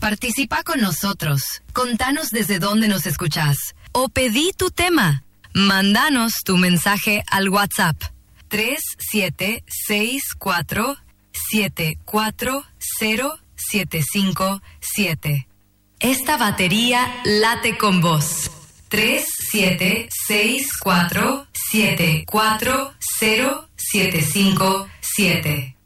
Participa con nosotros. Contanos desde dónde nos escuchás. O pedí tu tema. Mándanos tu mensaje al WhatsApp 3764740757. Esta batería late con vos. 3764740757.